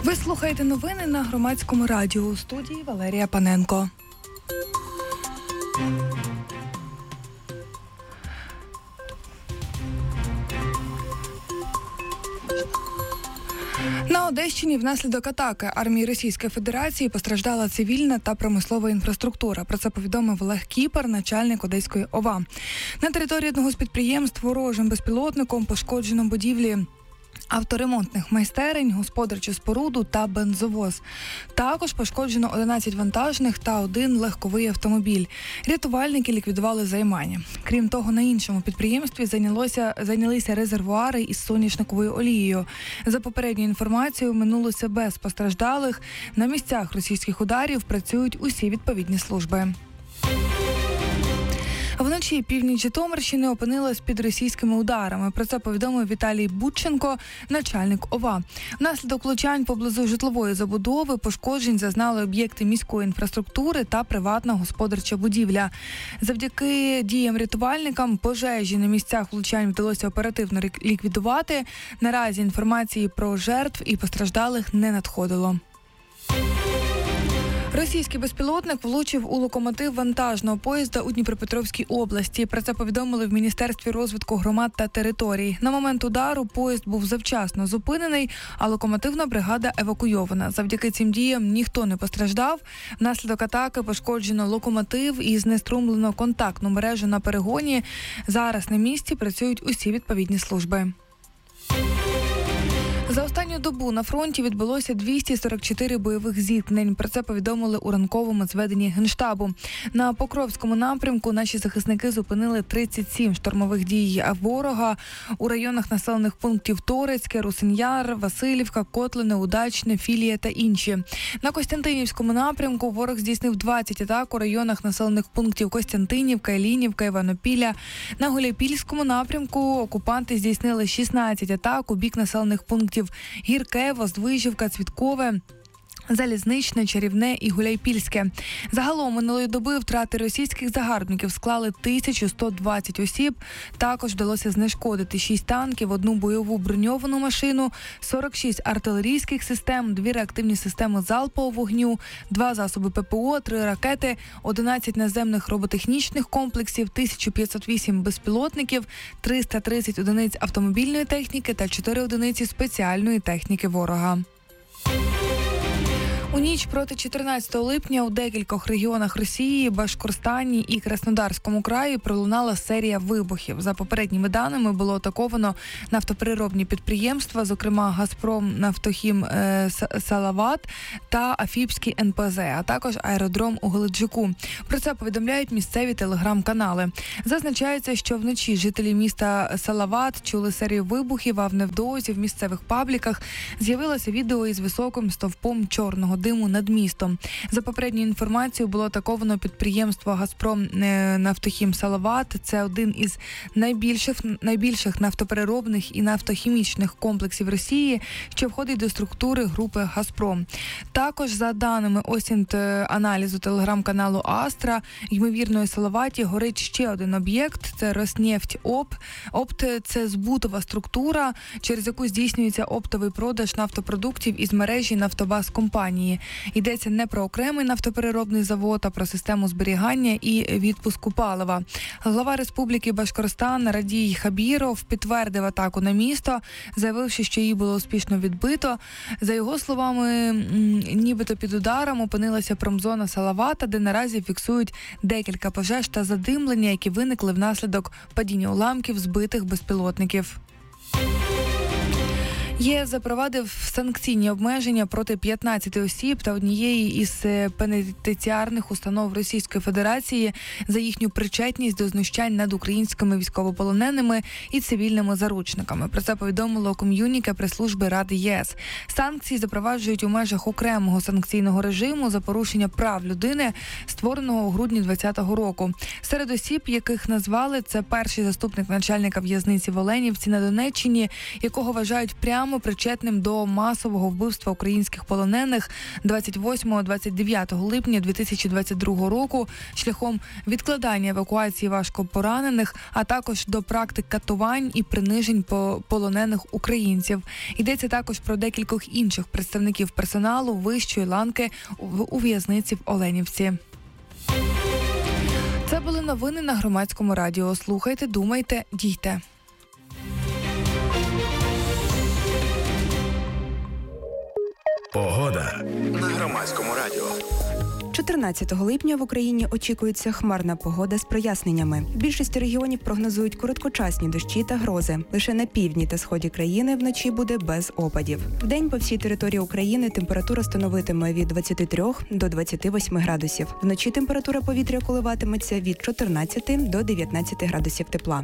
Ви слухаєте новини на Громадському радіо. У студії Валерія Паненко. На Одещині внаслідок атаки армії Російської Федерації постраждала цивільна та промислова інфраструктура. Про це повідомив Олег Кіпер, начальник Одеської ОВА. На території одного з підприємств ворожим безпілотником пошкоджено будівлі авторемонтних майстерень, господарчу споруду та бензовоз. Також пошкоджено 11 вантажних та 1 легковий автомобіль. Рятувальники ліквідували займання. Крім того, на іншому підприємстві зайнялися резервуари із соняшниковою олією. За попередньою інформацією, минулося без постраждалих. На місцях російських ударів працюють усі відповідні служби. Вночі північ Житомирщини опинилась під російськими ударами. Про це повідомив Віталій Будченко, начальник ОВА. Внаслідок влучань поблизу житлової забудови пошкоджень зазнали об'єкти міської інфраструктури та приватна господарча будівля. Завдяки діям рятувальникам пожежі на місцях влучань вдалося оперативно ліквідувати. Наразі інформації про жертв і постраждалих не надходило. Російський безпілотник влучив у локомотив вантажного поїзда у Дніпропетровській області. Про це повідомили в Міністерстві розвитку громад та територій. На момент удару поїзд був завчасно зупинений, а локомотивна бригада евакуйована. Завдяки цим діям ніхто не постраждав. Внаслідок атаки пошкоджено локомотив і знеструмлено контактну мережу на перегоні. Зараз на місці працюють усі відповідні служби. За останню добу на фронті відбулося 244 бойових зіткнень. Про це повідомили у ранковому зведенні Генштабу. На Покровському напрямку наші захисники зупинили 37 штурмових дій ворога у районах населених пунктів Торецьке, Русин-Яр, Василівка, Котлине, Удачне, Філія та інші. На Костянтинівському напрямку ворог здійснив 20 атак у районах населених пунктів Костянтинівка, Іллінівка, Іванопілля. На Гуляйпільському напрямку окупанти здійснили 16 атак у бік населених пунктів Гірке, Воздвижівка, Цвіткове, Залізничне, Чарівне і Гуляйпільське. Загалом минулої доби втрати російських загарбників склали 1120 осіб. Також вдалося знешкодити 6 танків, 1 бойову броньовану машину, 46 артилерійських систем, 2 реактивні системи залпового вогню, 2 засоби ППО, 3 ракети, 11 наземних роботехнічних комплексів, 1508 безпілотників, 330 одиниць автомобільної техніки та 4 одиниці спеціальної техніки ворога. У ніч проти 14 липня у декількох регіонах Росії, Башкортостані і Краснодарському краї пролунала серія вибухів. За попередніми даними було атаковано нафтопереробні підприємства, зокрема «Газпром», «Нафтохім», «Салават» та «Афіпський НПЗ», а також аеродром у Геледжику. Про це повідомляють місцеві телеграм-канали. Зазначається, що вночі жителі міста Салават чули серію вибухів, а невдовзі в місцевих пабліках з'явилося відео із високим стовпом чорного диму над містом. За попередньою інформацією, було атаковано підприємство «Газпром», «Нафтохім», «Салават». Це один із найбільших нафтопереробних і нафтохімічних комплексів Росії, що входить до структури групи «Газпром». Також, за даними осінт-аналізу телеграм-каналу «Астра», ймовірно, у Салаваті горить ще один об'єкт – це «Роснефть Опт». Це збутова структура, через яку здійснюється оптовий продаж нафтопродуктів із мережі нафтобаз компанії. Йдеться не про окремий нафтопереробний завод, а про систему зберігання і відпуску палива. Глава Республіки Башкортостан Радій Хабіров підтвердив атаку на місто, заявивши, що її було успішно відбито. За його словами, нібито під ударом опинилася промзона Салавата, де наразі фіксують декілька пожеж та задимлення, які виникли внаслідок падіння уламків збитих безпілотників. ЄС запровадив санкційні обмеження проти 15 осіб та однієї із пенітенціарних установ Російської Федерації за їхню причетність до знущань над українськими військовополоненими і цивільними заручниками. Про це повідомило ком'юніке прес-служби Ради ЄС. Санкції запроваджують у межах окремого санкційного режиму за порушення прав людини, створеного у грудні 2020 року. Серед осіб, яких назвали, це перший заступник начальника в'язниці в Оленівці на Донеччині, якого вважають прямо саме причетним до масового вбивства українських полонених 28-29 липня 2022 року шляхом відкладання евакуації важкопоранених, а також до практик катувань і принижень полонених українців. Йдеться також про декількох інших представників персоналу вищої ланки у в'язниці в Оленівці. Це були новини на Громадському радіо. Слухайте, думайте, дійте. Погода на Громадському радіо. 14 липня в Україні очікується хмарна погода з проясненнями. В більшості регіонів прогнозують короткочасні дощі та грози. Лише на півдні та сході країни вночі буде без опадів. Вдень по всій території України температура становитиме від 23 до 28 градусів. Вночі температура повітря коливатиметься від 14 до 19 градусів тепла.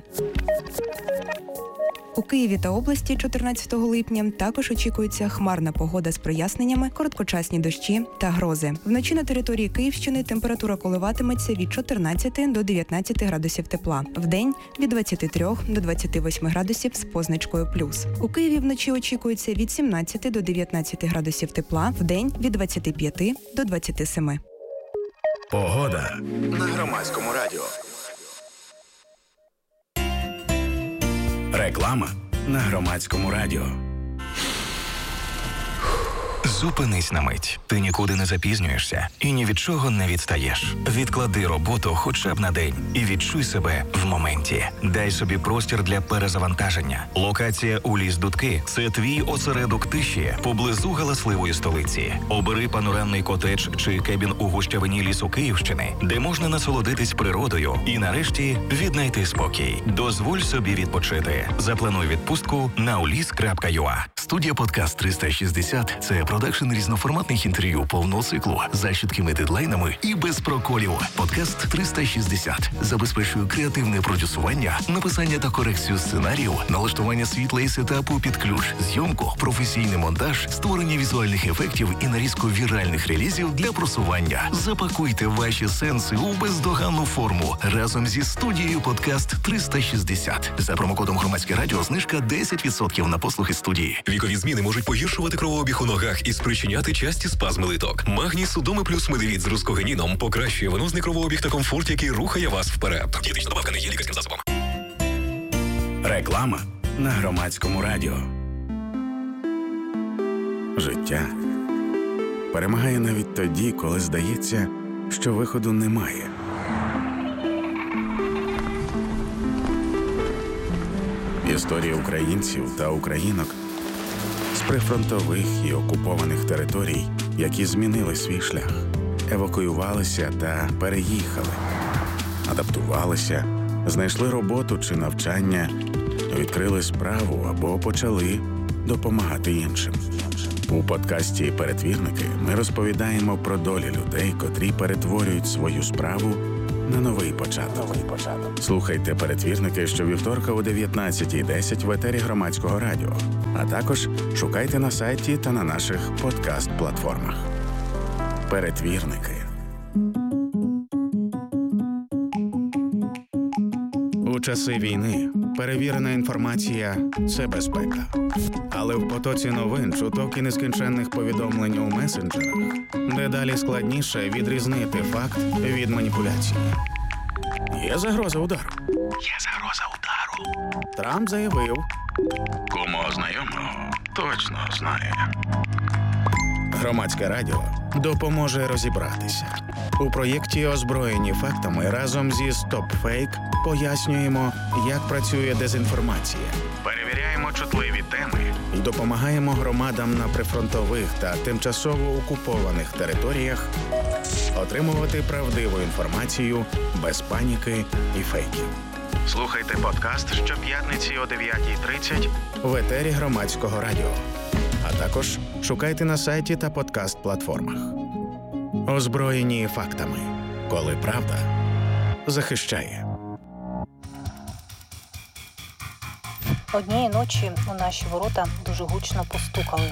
У Києві та області 14 липня також очікується хмарна погода з проясненнями, короткочасні дощі та грози. Вночі на території Київщини температура коливатиметься від 14 до 19 градусів тепла. Вдень – від 23 до 28 градусів з позначкою плюс. У Києві вночі очікується від 17 до 19 градусів тепла, вдень – від 25 до 27. Погода на Громадському радіо. Реклама на Громадському радіо. Зупинись на мить. Ти нікуди не запізнюєшся і ні від чого не відстаєш. Відклади роботу хоча б на день і відчуй себе в моменті. Дай собі простір для перезавантаження. Локація у Ліс-Дудки – це твій осередок тиші поблизу галасливої столиці. Обери панорамний котедж чи кебін у гущавині лісу Київщини, де можна насолодитись природою і нарешті віднайти спокій. Дозволь собі відпочити. Заплануй відпустку на ulis.ua. Студія «Подкаст 360» – це продакшн різноформатних інтерв'ю повного циклу за чіткими дедлайнами і без проколів. «Подкаст 360» забезпечує креативне продюсування, написання та корекцію сценаріїв, налаштування світла і сетапу під ключ, зйомку, професійний монтаж, створення візуальних ефектів і нарізку віральних релізів для просування. Запакуйте ваші сенси у бездоганну форму разом зі студією «Подкаст 360». За промокодом «Громадське радіо» знижка 10% на послуги студії. Вікові зміни можуть погіршувати кровообіг у ногах і спричиняти часті спазми литок. Магній Судоми плюс медовіт з рускогеніном покращує венозний кровообіг та комфорт, який рухає вас вперед. Дієтична добавка не є лікарським засобом. Реклама на Громадському радіо. Життя перемагає навіть тоді, коли здається, що виходу немає. Історії українців та українок з прифронтових і окупованих територій, які змінили свій шлях, евакуювалися та переїхали, адаптувалися, знайшли роботу чи навчання, відкрили справу або почали допомагати іншим. У подкасті «Перетвірники» ми розповідаємо про долі людей, котрі перетворюють свою справу на новий початок. Слухайте «Перетвірники» щовівторка о 19:10 в етері Громадського радіо, а також шукайте на сайті та на наших подкаст-платформах. «Перетвірники». У часи війни перевірена інформація – це безпека. Але в потоці новин, чуток і нескінченних повідомлень у месенджерах дедалі складніше відрізнити факт від маніпуляції. Є загроза удару. Трамп заявив. Кому знайомого точно знає. Громадське радіо допоможе розібратися. У проєкті «Озброєні фактами» разом зі «Стоп-фейк» пояснюємо, як працює дезінформація. Перевіряємо чутливі теми і допомагаємо громадам на прифронтових та тимчасово окупованих територіях отримувати правдиву інформацію без паніки і фейків. Слухайте подкаст щоп'ятниці о 9:30 в етері Громадського радіо. А також шукайте на сайті та подкаст-платформах. Озброєні фактами. Коли правда захищає. Однієї ночі у наші ворота дуже гучно постукали.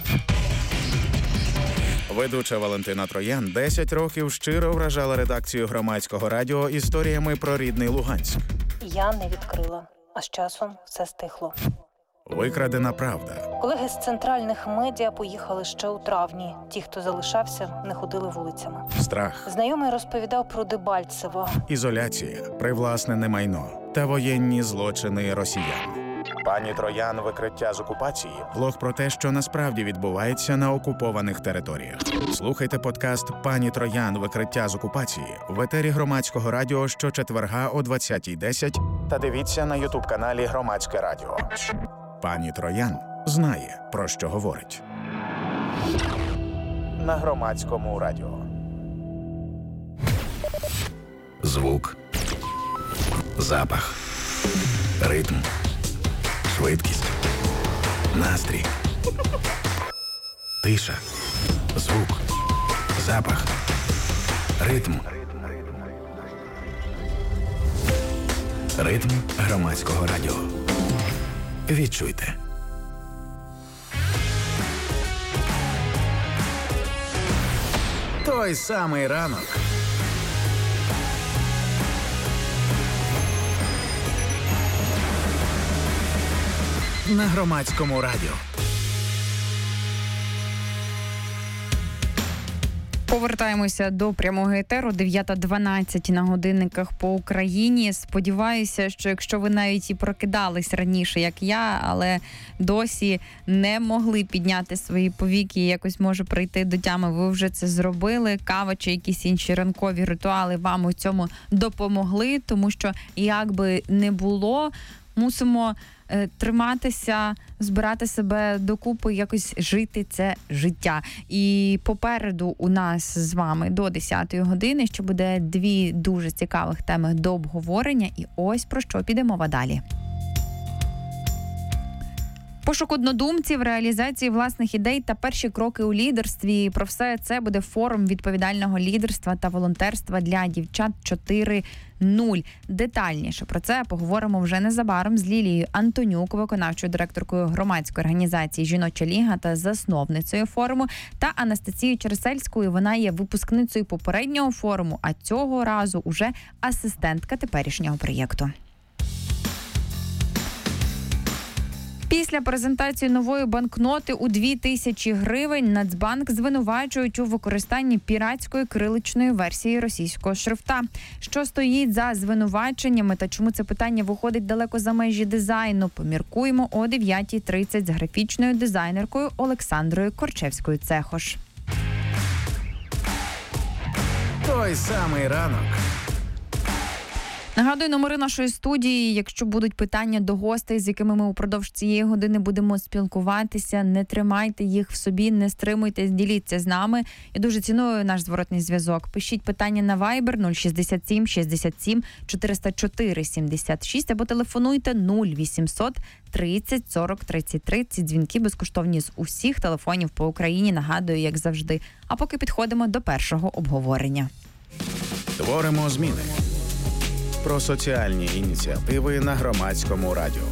Ведуча Валентина Троян 10 років щиро вражала редакцію Громадського радіо історіями про рідний Луганськ. Я не відкрила, а з часом все стихло. Викрадена правда. Колеги з центральних медіа поїхали ще у травні. Ті, хто залишався, не ходили вулицями. Страх, Знайомий розповідав про Дебальцево. ізоляція, привласнене майно та воєнні злочини росіян. Пані Троян. Викриття з окупації. Влог про те, що насправді відбувається на окупованих територіях. Слухайте подкаст «Пані Троян. Викриття з окупації» в етері Громадського радіо щочетверга о 20:10 та дивіться на ютуб-каналі Громадське радіо. Пані Троян знає, про що говорить. На Громадському радіо. Звук, запах, ритм, швидкість, настрій, тиша, звук, запах, ритм. Ритм Громадського радіо. Відчуйте. Той самий ранок. На Громадському радіо. Повертаємося до прямого етеру. 9:12 на годинниках по Україні. Сподіваюся, що якщо ви навіть і прокидались раніше, як я, але досі не могли підняти свої повіки і якось, може, прийти до тями, ви вже це зробили. Кава чи якісь інші ранкові ритуали вам у цьому допомогли, тому що, як би не було, мусимо триматися, збирати себе докупи, якось жити це життя. І попереду у нас з вами до 10-ї години, що буде 2 дуже цікавих теми до обговорення. І ось про що піде мова далі. Пошук однодумців, реалізації власних ідей та перші кроки у лідерстві. Про все це буде форум відповідального лідерства та волонтерства для дівчат 4.0. Детальніше про це поговоримо вже незабаром з Лілією Антонюк, виконавчою директоркою громадської організації «Жіноча ліга» та засновницею форуму, та Анастасією Чересельською. Вона є випускницею попереднього форуму, а цього разу уже асистентка теперішнього проєкту. Після презентації нової банкноти у 2000 гривень Нацбанк звинувачують у використанні піратської кириличної версії російського шрифта. Що стоїть за звинуваченнями та чому це питання виходить далеко за межі дизайну, поміркуємо о 9:30 з графічною дизайнеркою Олександрою Корчевською-Цехош. Той самий ранок. Нагадую, номери нашої студії, якщо будуть питання до гостей, з якими ми упродовж цієї години будемо спілкуватися, не тримайте їх в собі, не стримуйте, діліться з нами. Я дуже ціную наш зворотний зв'язок. Пишіть питання на Viber 067 67 404 76 або телефонуйте 0800 30 40 33. Ці дзвінки безкоштовні з усіх телефонів по Україні, нагадую, як завжди. А поки підходимо до першого обговорення. Творимо зміни. Про соціальні ініціативи на Громадському радіо.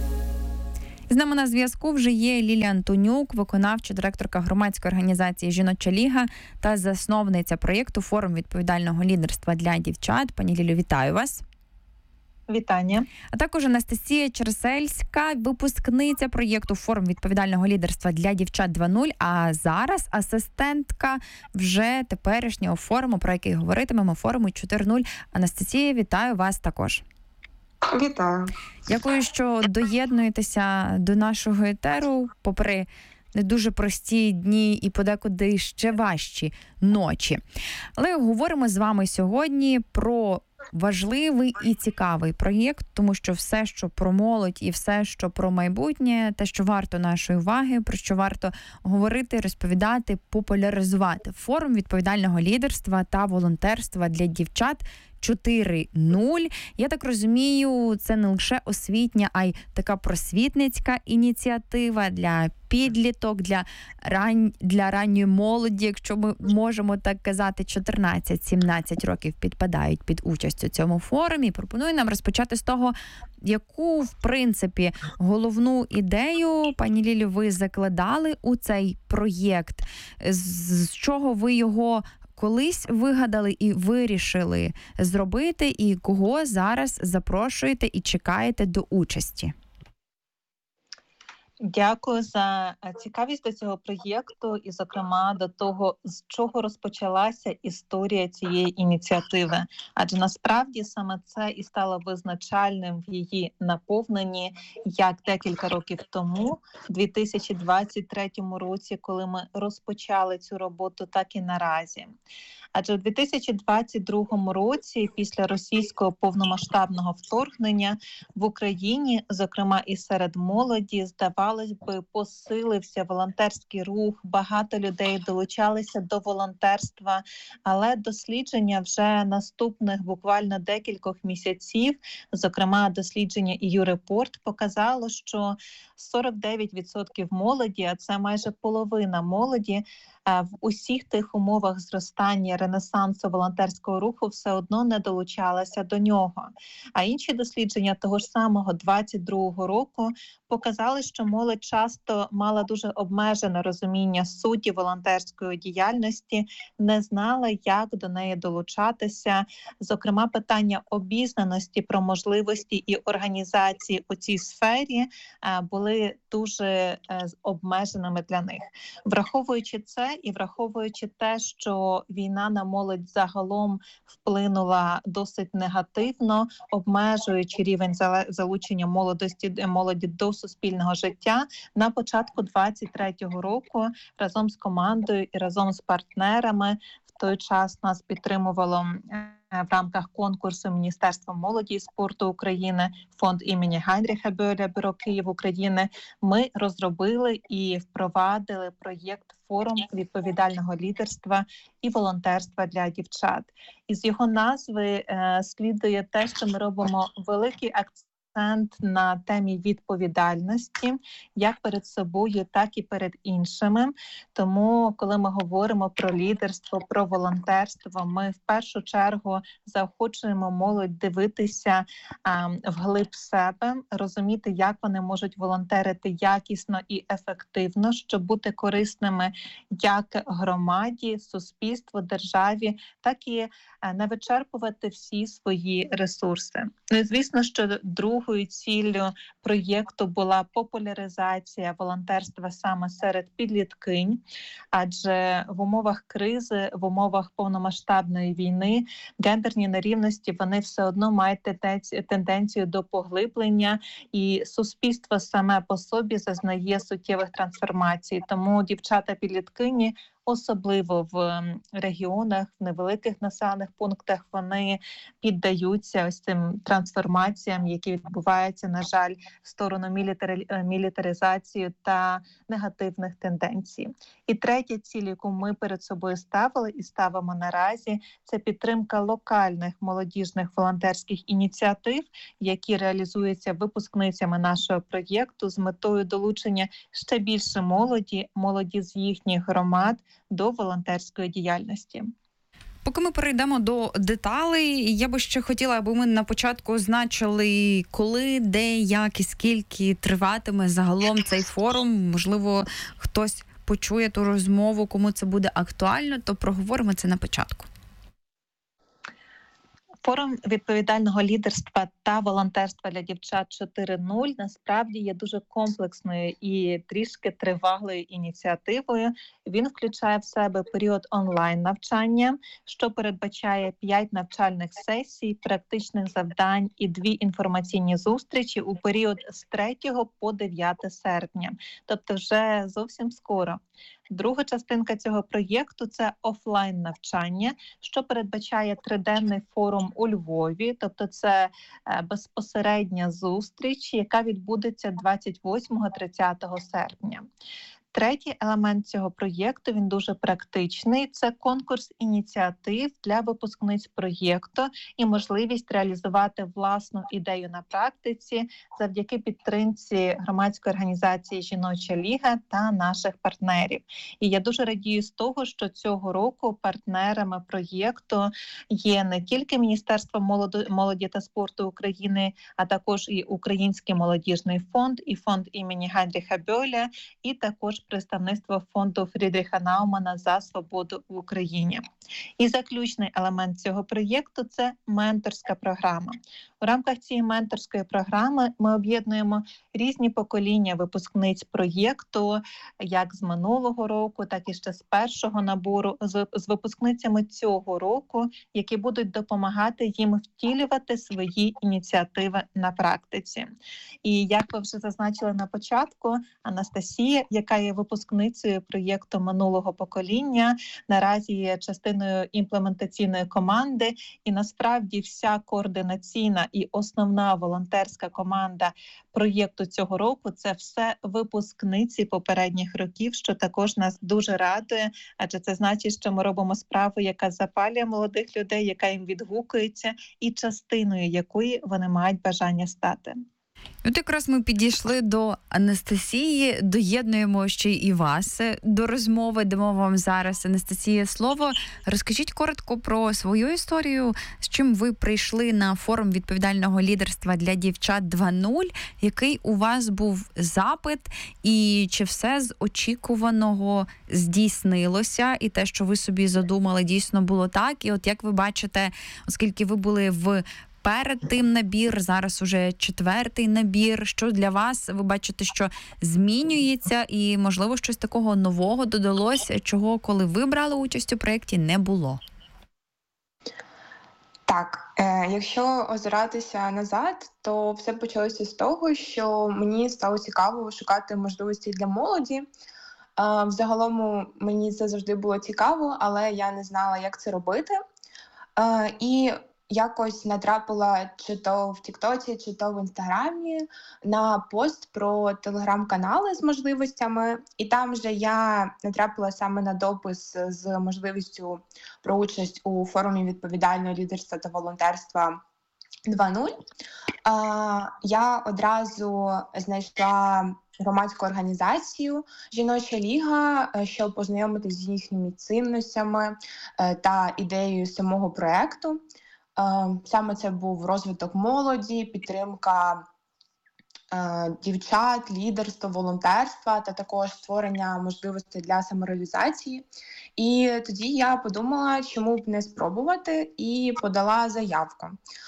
З нами на зв'язку вже є Лілія Антонюк, виконавча директорка громадської організації «Жіноча ліга» та засновниця проєкту «Форум відповідального лідерства для дівчат». Пані Лілю, вітаю вас. Вітання. А також Анастасія Чересельська, випускниця проєкту «Форум відповідального лідерства для дівчат 2.0», а зараз асистентка вже теперішнього форуму, про який говоритимемо, форуму 4.0. Анастасія, вітаю вас також. Вітаю. Дякую, що доєднуєтеся до нашого етеру, попри не дуже прості дні і подекуди ще важчі ночі. Але говоримо з вами сьогодні про важливий і цікавий проєкт, тому що все, що про молодь і все, що про майбутнє, те, що варто нашої уваги, про що варто говорити, розповідати, популяризувати. Форум відповідального лідерства та волонтерства для дівчат 4.0. Я так розумію, це не лише освітня, а й така просвітницька ініціатива для підліток, для ранньої молоді, якщо ми можемо так казати, 14-17 років підпадають під участь у цьому форумі. Пропоную нам розпочати з того, яку, в принципі, головну ідею, пані Лілю, ви закладали у цей проєкт, з чого ви його колись вигадали і вирішили зробити, і кого зараз запрошуєте і чекаєте до участі? Дякую за цікавість до цього проєкту і, зокрема, до того, з чого розпочалася історія цієї ініціативи. Адже насправді саме це і стало визначальним в її наповненні, як декілька років тому, в 2023 році, коли ми розпочали цю роботу, так і наразі. Адже у 2022 році, після російського повномасштабного вторгнення в Україні, зокрема і серед молоді, здавалось би, посилився волонтерський рух, багато людей долучалися до волонтерства, але дослідження вже наступних буквально декількох місяців, зокрема дослідження EU Report, показало, що 49% молоді, а це майже половина молоді, в усіх тих умовах зростання ренесансу волонтерського руху все одно не долучалася до нього. А інші дослідження того ж самого 22-го року показали, що молодь часто мала дуже обмежене розуміння суті волонтерської діяльності, не знала, як до неї долучатися. Зокрема, питання обізнаності про можливості і організації у цій сфері були дуже обмеженими для них. Враховуючи це і враховуючи те, що війна на молодь загалом вплинула досить негативно, обмежуючи рівень залучення молоді до суспільного життя, на початку 23-го року разом з командою і разом з партнерами в той час нас підтримувало в рамках конкурсу Міністерства молоді і спорту України, фонд імені Гайнріха Бьоля, Бюро Київ України. Ми розробили і впровадили проєкт «Форум відповідального лідерства і волонтерства для дівчат». Із його назви слідує те, що ми робимо великий акцент на темі відповідальності, як перед собою, так і перед іншими. Тому, коли ми говоримо про лідерство, про волонтерство, ми в першу чергу заохочуємо молодь дивитися вглиб себе, розуміти, як вони можуть волонтерити якісно і ефективно, щоб бути корисними як громаді, суспільству, державі, так і не вичерпувати всі свої ресурси. Ну і звісно, що другою ціллю проєкту була популяризація волонтерства саме серед підліткинь, адже в умовах кризи, в умовах повномасштабної війни гендерні нерівності, вони все одно мають тенденцію до поглиблення, і суспільство саме по собі зазнає суттєвих трансформацій. Тому дівчата-підліткині, особливо в регіонах, в невеликих населених пунктах, вони піддаються ось цим трансформаціям, які відбуваються, на жаль, в сторону мілітаризації та негативних тенденцій. І третя ціль, яку ми перед собою ставили і ставимо наразі, це підтримка локальних молодіжних волонтерських ініціатив, які реалізуються випускницями нашого проєкту з метою долучення ще більше молоді з їхніх громад до волонтерської діяльності. Поки ми перейдемо до деталей, я би ще хотіла, аби ми на початку означили, коли, де, як і скільки триватиме загалом цей форум. Можливо, хтось почує ту розмову, кому це буде актуально, то проговоримо це на початку. Форум відповідального лідерства та волонтерства для дівчат 4.0 насправді є дуже комплексною і трішки тривалою ініціативою. Він включає в себе період онлайн-навчання, що передбачає 5 навчальних сесій, практичних завдань і 2 інформаційні зустрічі у період з 3 по 9 серпня, тобто вже зовсім скоро. Друга частинка цього проєкту – це офлайн-навчання, що передбачає 3-денний форум у Львові, тобто це безпосередня зустріч, яка відбудеться 28-30 серпня. Третій елемент цього проєкту, він дуже практичний, це конкурс ініціатив для випускниць проєкту і можливість реалізувати власну ідею на практиці завдяки підтримці громадської організації «Жіноча ліга» та наших партнерів. І я дуже радію з того, що цього року партнерами проєкту є не тільки Міністерство молоді та спорту України, а також і Український молодіжний фонд, і фонд імені Гайнріха Бьоля, і також представництво фонду Фрідріха Наумана «За свободу в Україні». І заключний елемент цього проєкту – це менторська програма. У рамках цієї менторської програми ми об'єднуємо різні покоління випускниць проєкту, як з минулого року, так і ще з першого набору, з випускницями цього року, які будуть допомагати їм втілювати свої ініціативи на практиці. І як ви вже зазначили на початку, Анастасія, яка є випускницею проєкту минулого покоління, наразі є частиною імплементаційної команди, і насправді вся координаційна і основна волонтерська команда проєкту цього року – це все випускниці попередніх років, що також нас дуже радує, адже це значить, що ми робимо справу, яка запалює молодих людей, яка їм відгукується, і частиною якої вони мають бажання стати. От якраз ми підійшли до Анастасії, доєднуємо ще і вас до розмови, дамо вам зараз, Анастасія, слово. Розкажіть коротко про свою історію, з чим ви прийшли на форум відповідального лідерства для дівчат 2.0, який у вас був запит, і чи все з очікуваного здійснилося, і те, що ви собі задумали, дійсно було так. І от як ви бачите, оскільки ви були перед тим набір, зараз уже 4-й набір. Що для вас, ви бачите, що змінюється і, можливо, щось такого нового додалося, чого, коли ви брали участь у проєкті, не було? Так, якщо озиратися назад, то все почалося з того, що мені стало цікаво шукати можливості для молоді. Взагалом мені це завжди було цікаво, але я не знала, як це робити. І якось натрапила чи то в Тіктоці, чи то в Інстаграмі на пост про телеграм-канали з можливостями. І там же я натрапила саме на допис з можливістю про участь у форумі відповідального лідерства та волонтерства 2.0. Я одразу знайшла громадську організацію «Жіноча ліга», щоб познайомитися з їхніми цінностями та ідеєю самого проєкту. Саме це був розвиток молоді, підтримка дівчат, лідерство, волонтерства та також створення можливостей для самореалізації. І тоді я подумала, чому б не спробувати, і подала заявку.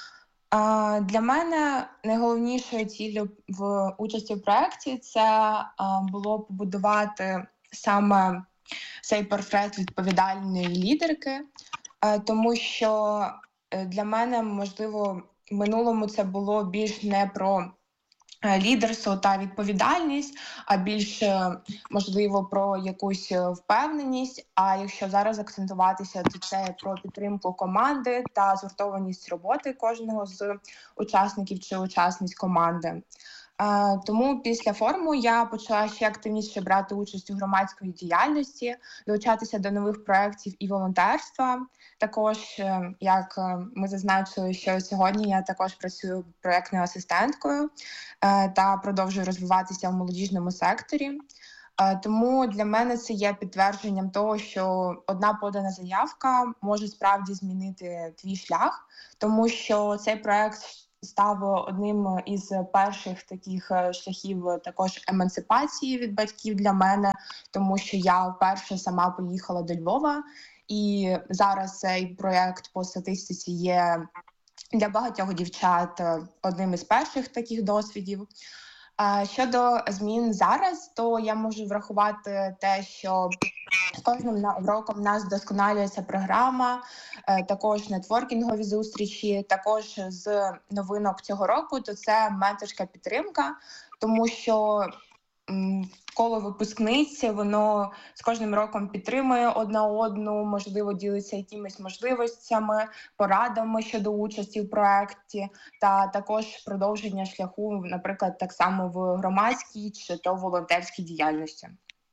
Для мене найголовнішою ціллю в участі в проєкті це було побудувати саме цей портрет відповідальної лідерки, тому що для мене, можливо, в минулому це було більш не про лідерство та відповідальність, а більш, можливо, про якусь впевненість. А якщо зараз акцентуватися, то це про підтримку команди та згуртованість роботи кожного з учасників чи учасниць команди. Тому після форуму я почала ще активніше брати участь у громадській діяльності, долучатися до нових проєктів і волонтерства. Також, як ми зазначили, що сьогодні я також працюю проєктною асистенткою та продовжую розвиватися в молодіжному секторі. Тому для мене це є підтвердженням того, що одна подана заявка може справді змінити твій шлях, тому що цей проєкт став одним із перших таких шляхів також емансипації від батьків для мене, тому що я вперше сама поїхала до Львова, і зараз цей проєкт по статистиці є для багатьох дівчат одним із перших таких досвідів. Щодо змін зараз, то я можу врахувати те, що з кожним роком в нас вдосконалюється програма, також нетворкінгові зустрічі, також з новинок цього року, то це менторська підтримка, тому що коло випускниць, воно з кожним роком підтримує одна одну, можливо, ділиться якимись можливостями, порадами щодо участі в проєкті, та також продовження шляху, наприклад, так само в громадській чи то волонтерській діяльності.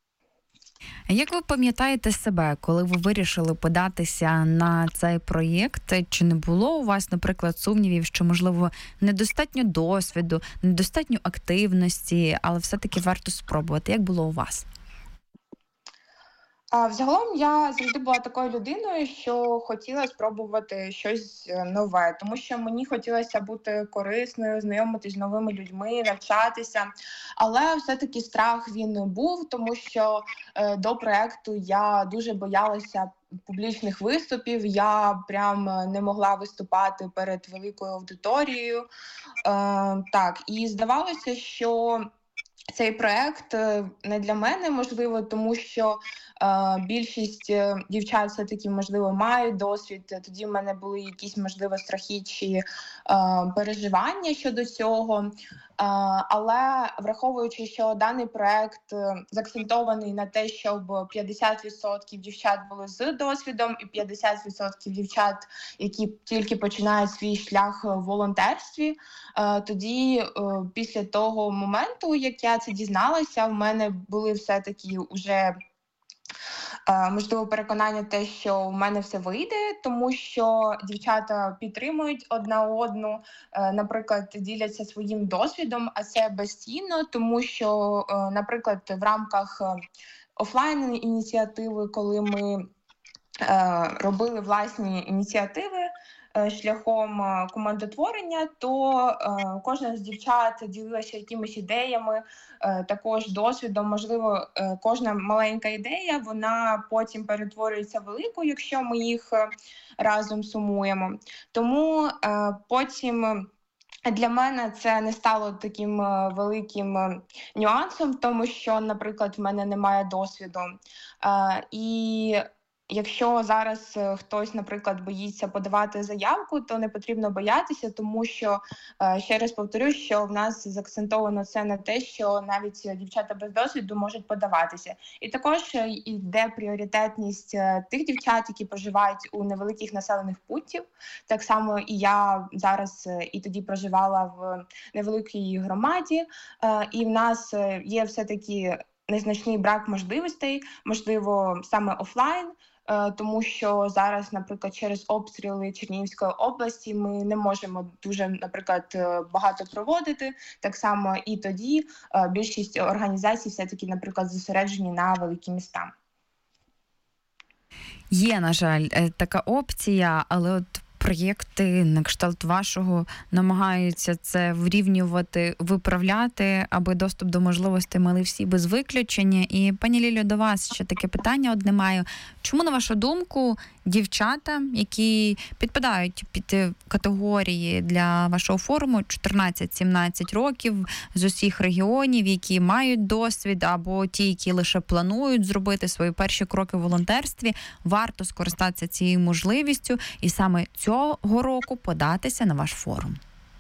Як ви пам'ятаєте себе, коли ви вирішили податися на цей проєкт? Чи не було у вас, наприклад, сумнівів, що, можливо, недостатньо досвіду, недостатньо активності, але все-таки варто спробувати? Як було у вас? Взагалом я завжди була такою людиною, що хотіла спробувати щось нове, тому що мені хотілося бути корисною, знайомитись з новими людьми, навчатися. Але все-таки страх він був, тому що до проекту я дуже боялася публічних виступів. Я прям не могла виступати перед великою аудиторією. Так, і здавалося, що цей проект не для мене, можливо, тому що більшість дівчат все-таки, можливо, мають досвід. Тоді в мене були якісь, можливо, страхи чи переживання щодо цього. Але враховуючи, що даний проект заакцентований на те, щоб 50% дівчат були з досвідом і 50% дівчат, які тільки починають свій шлях в волонтерстві, тоді після того моменту, як я це дізналася, в мене були все-таки вже можливо переконання те, що в мене все вийде, тому що дівчата підтримують одна одну, наприклад, діляться своїм досвідом, а це безцінно, тому що, наприклад, в рамках офлайн-ініціативи, коли ми робили власні ініціативи шляхом командотворення, то кожна з дівчат ділилася якимись ідеями, також досвідом. Можливо, кожна маленька ідея, вона потім перетворюється в велику, якщо ми їх разом сумуємо. Тому потім для мене це не стало таким великим нюансом, тому що, наприклад, в мене немає досвіду. І якщо зараз хтось, наприклад, боїться подавати заявку, то не потрібно боятися, тому що, ще раз повторю, що в нас заакцентовано це на те, що навіть дівчата без досвіду можуть подаватися. І також йде пріоритетність тих дівчат, які проживають у невеликих населених пунктів. Так само і я зараз і тоді проживала в невеликій громаді, і в нас є все-таки незначний брак можливостей, можливо, саме офлайн, тому що зараз, наприклад, через обстріли Чернігівської області ми не можемо дуже, наприклад, багато проводити. Так само і тоді більшість організацій все-таки, наприклад, зосереджені на великі міста. Є, на жаль, така опція, але от проєкти на кшталт вашого намагаються це врівнювати, виправляти, аби доступ до можливостей мали всі без виключення. І, пані Лілю, до вас ще таке питання одне маю. Чому, на вашу думку, дівчата, які підпадають під категорії для вашого форуму 14-17 років з усіх регіонів, які мають досвід, або ті, які лише планують зробити свої перші кроки в волонтерстві, варто скористатися цією можливістю і саме цього року податися на ваш форум?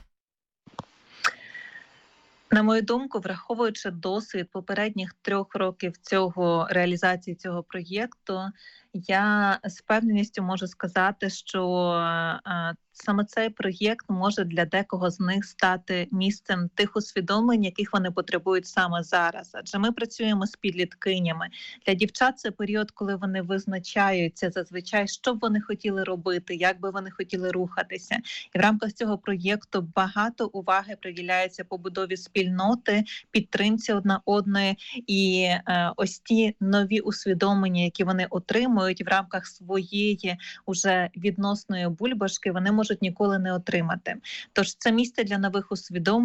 На мою думку, враховуючи досвід попередніх 3 років реалізації цього проєкту, я з впевненістю можу сказати, що саме цей проєкт може для декого з них стати місцем тих усвідомлень, яких вони потребують саме зараз. Адже ми працюємо з підліткинями. Для дівчат це період, коли вони визначаються зазвичай, що б вони хотіли робити, як би вони хотіли рухатися. І в рамках цього проєкту багато уваги приділяється побудові спільноти, підтримці одна одної. І ось ті нові усвідомлення, які вони отримують в рамках своєї уже відносної бульбашки, вони можуть ніколи не отримати. Тож це місце для нових усвідомлень,